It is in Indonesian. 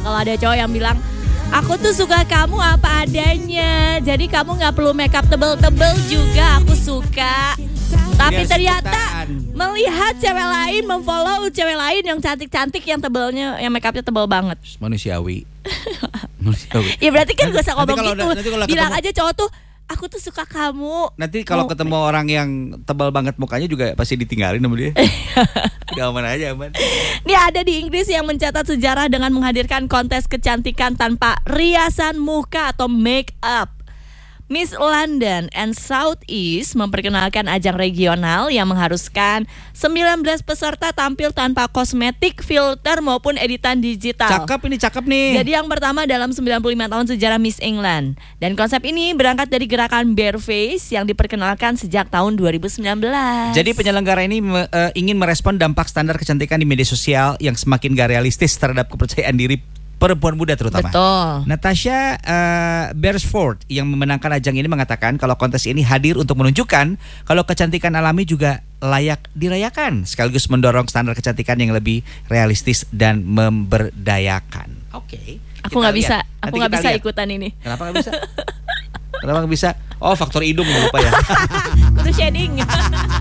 kalau ada cowok yang bilang, aku tuh suka kamu apa adanya, jadi kamu gak perlu makeup tebel-tebel juga aku suka. Tapi ternyata melihat cewek lain, memfollow cewek lain yang cantik-cantik, yang tebelnya, yang makeupnya tebel banget. Manusiawi. Ya berarti kan gak usah ngomong gitu. Bilang ketemu, aja cowok tuh, aku tuh suka kamu. nanti kalau ketemu orang yang tebal banget mukanya juga pasti ditinggalin sama dia. Udah aman aja, aman. Ini ada di Inggris yang mencatat sejarah dengan menghadirkan kontes kecantikan tanpa riasan muka atau make up. Miss London and South East memperkenalkan ajang regional yang mengharuskan 19 peserta tampil tanpa kosmetik, filter maupun editan digital. Cakep nih. Jadi yang pertama dalam 95 tahun sejarah Miss England. Dan konsep ini berangkat dari gerakan Bareface yang diperkenalkan sejak tahun 2019. Jadi penyelenggara ini ingin merespon dampak standar kecantikan di media sosial yang semakin gak realistis terhadap kepercayaan diri perempuan muda terutama. Betul. Natasha Beresford yang memenangkan ajang ini mengatakan kalau kontes ini hadir untuk menunjukkan kalau kecantikan alami juga layak dirayakan, sekaligus mendorong standar kecantikan yang lebih realistis dan memberdayakan. Oke. Aku nggak bisa ikutan ini. Kenapa nggak bisa? Oh, faktor hidung lupa ya. Kudu shading.